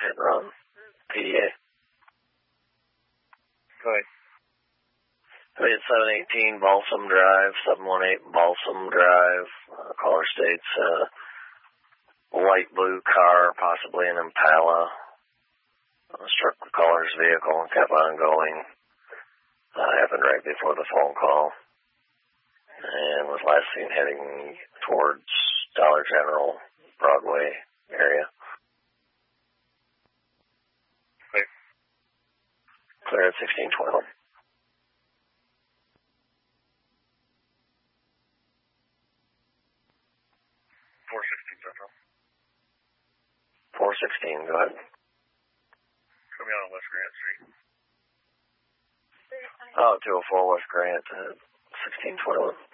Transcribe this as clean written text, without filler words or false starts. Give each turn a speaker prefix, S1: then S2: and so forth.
S1: hit and run. PDA.
S2: Go ahead.
S1: We had 718 Balsam Drive, 718 Balsam Drive. Caller states light blue car, possibly an Impala. Struck the caller's vehicle and kept on going. Happened right before the phone call. And was last seen heading towards Dollar General, Broadway area.
S2: Clear.
S1: Clear at 1612. 416, go ahead.
S2: Coming out on West Grant Street.
S1: 204 West Grant, 1612.